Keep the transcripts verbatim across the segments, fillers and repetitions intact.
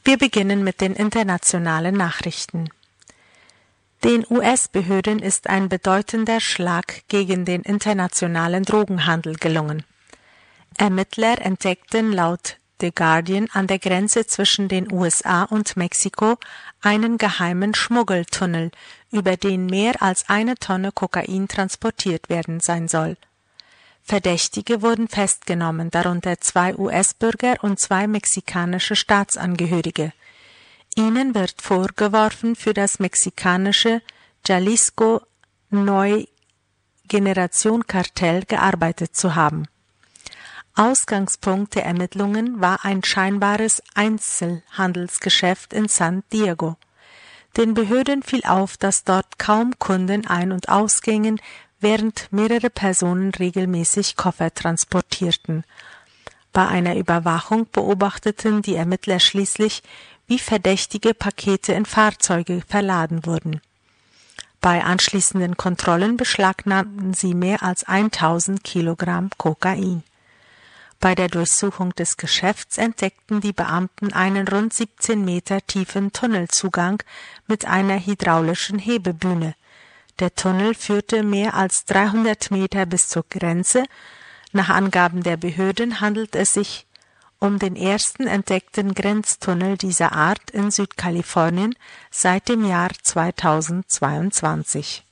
Wir beginnen mit den internationalen Nachrichten. Den U S-Behörden ist ein bedeutender Schlag gegen den internationalen Drogenhandel gelungen. Ermittler entdeckten laut The Guardian an der Grenze zwischen den U S A und Mexiko einen geheimen Schmuggeltunnel, über den mehr als eine Tonne Kokain transportiert werden sein soll. Verdächtige wurden festgenommen, darunter zwei U S-Bürger und zwei mexikanische Staatsangehörige. Ihnen wird vorgeworfen, für das mexikanische Jalisco Neu-Generation-Kartell gearbeitet zu haben. Ausgangspunkt der Ermittlungen war ein scheinbares Einzelhandelsgeschäft in San Diego. Den Behörden fiel auf, dass dort kaum Kunden ein- und ausgingen, während mehrere Personen regelmäßig Koffer transportierten. Bei einer Überwachung beobachteten die Ermittler schließlich, wie verdächtige Pakete in Fahrzeuge verladen wurden. Bei anschließenden Kontrollen beschlagnahmten sie mehr als tausend Kilogramm Kokain. Bei der Durchsuchung des Geschäfts entdeckten die Beamten einen rund siebzehn Meter tiefen Tunnelzugang mit einer hydraulischen Hebebühne. Der Tunnel führte mehr als dreihundert Meter bis zur Grenze. Nach Angaben der Behörden handelt es sich um den ersten entdeckten Grenztunnel dieser Art in Südkalifornien seit dem Jahr zweitausendzweiundzwanzig.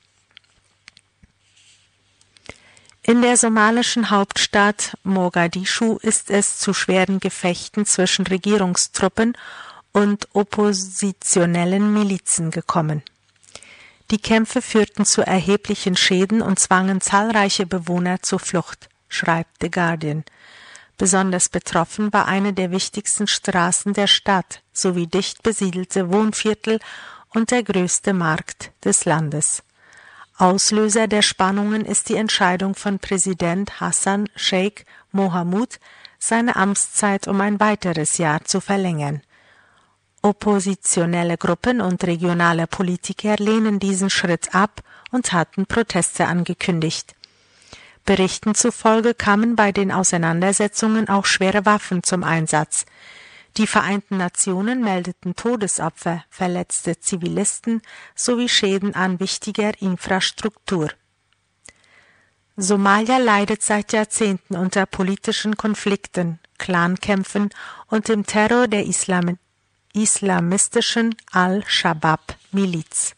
In der somalischen Hauptstadt Mogadischu ist es zu schweren Gefechten zwischen Regierungstruppen und oppositionellen Milizen gekommen. Die Kämpfe führten zu erheblichen Schäden und zwangen zahlreiche Bewohner zur Flucht, schreibt The Guardian. Besonders betroffen war eine der wichtigsten Straßen der Stadt sowie dicht besiedelte Wohnviertel und der größte Markt des Landes. Auslöser der Spannungen ist die Entscheidung von Präsident Hassan Sheikh Mohamud, seine Amtszeit um ein weiteres Jahr zu verlängern. Oppositionelle Gruppen und regionale Politiker lehnen diesen Schritt ab und hatten Proteste angekündigt. Berichten zufolge kamen bei den Auseinandersetzungen auch schwere Waffen zum Einsatz. Die Vereinten Nationen meldeten Todesopfer, verletzte Zivilisten sowie Schäden an wichtiger Infrastruktur. Somalia leidet seit Jahrzehnten unter politischen Konflikten, Clankämpfen und dem Terror der Islam- islamistischen Al-Shabaab-Miliz.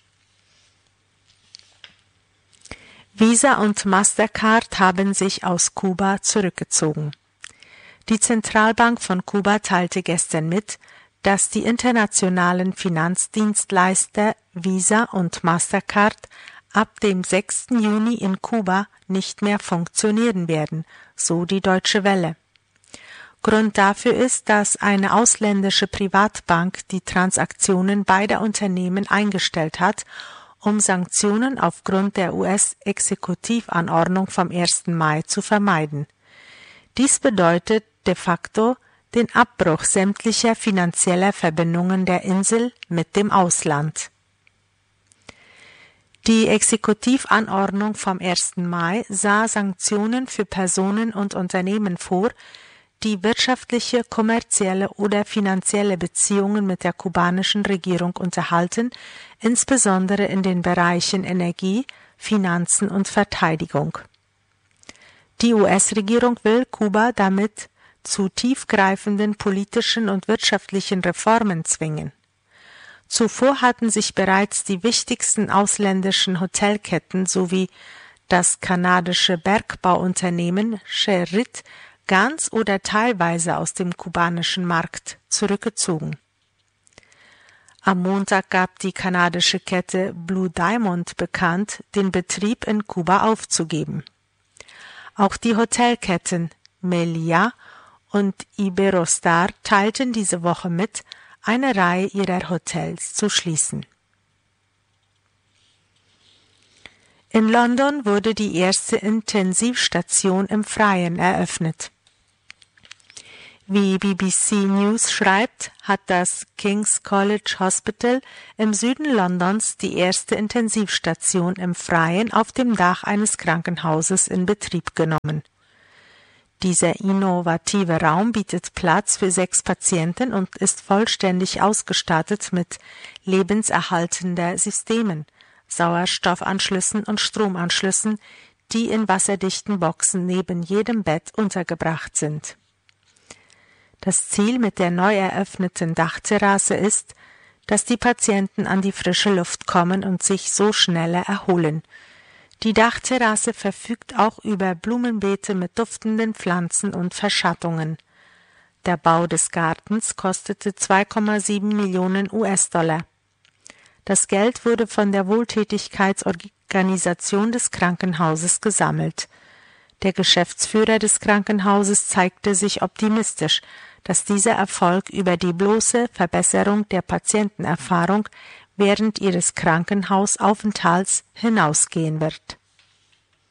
Visa und Mastercard haben sich aus Kuba zurückgezogen. Die Zentralbank von Kuba teilte gestern mit, dass die internationalen Finanzdienstleister Visa und Mastercard ab dem sechsten Juni in Kuba nicht mehr funktionieren werden, so die Deutsche Welle. Grund dafür ist, dass eine ausländische Privatbank die Transaktionen beider Unternehmen eingestellt hat, um Sanktionen aufgrund der U S-Exekutivanordnung vom ersten Mai zu vermeiden. Dies bedeutet de facto den Abbruch sämtlicher finanzieller Verbindungen der Insel mit dem Ausland. Die Exekutivanordnung vom ersten Mai sah Sanktionen für Personen und Unternehmen vor, die wirtschaftliche, kommerzielle oder finanzielle Beziehungen mit der kubanischen Regierung unterhalten, insbesondere in den Bereichen Energie, Finanzen und Verteidigung. Die U S-Regierung will Kuba damit zu tiefgreifenden politischen und wirtschaftlichen Reformen zwingen. Zuvor hatten sich bereits die wichtigsten ausländischen Hotelketten sowie das kanadische Bergbauunternehmen Sherritt ganz oder teilweise aus dem kubanischen Markt zurückgezogen. Am Montag gab die kanadische Kette Blue Diamond bekannt, den Betrieb in Kuba aufzugeben. Auch die Hotelketten Meliá und Iberostar teilten diese Woche mit, eine Reihe ihrer Hotels zu schließen. In London wurde die erste Intensivstation im Freien eröffnet. Wie B B C News schreibt, hat das King's College Hospital im Süden Londons die erste Intensivstation im Freien auf dem Dach eines Krankenhauses in Betrieb genommen. Dieser innovative Raum bietet Platz für sechs Patienten und ist vollständig ausgestattet mit lebenserhaltender Systemen, Sauerstoffanschlüssen und Stromanschlüssen, die in wasserdichten Boxen neben jedem Bett untergebracht sind. Das Ziel mit der neu eröffneten Dachterrasse ist, dass die Patienten an die frische Luft kommen und sich so schneller erholen. Die Dachterrasse verfügt auch über Blumenbeete mit duftenden Pflanzen und Verschattungen. Der Bau des Gartens kostete zwei Komma sieben Millionen US-Dollar. Das Geld wurde von der Wohltätigkeitsorganisation des Krankenhauses gesammelt. Der Geschäftsführer des Krankenhauses zeigte sich optimistisch, dass dieser Erfolg über die bloße Verbesserung der Patientenerfahrung während ihres Krankenhausaufenthalts hinausgehen wird.